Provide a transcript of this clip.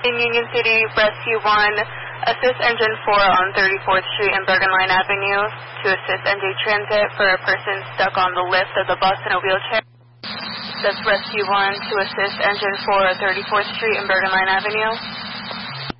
In Union City, Rescue 1, assist Engine 4 on 34th Street and Bergen Line Avenue to assist NJ Transit for a person stuck on the lift of the bus in a wheelchair. That's Rescue 1 to assist Engine 4 at 34th Street and Bergen Line Avenue.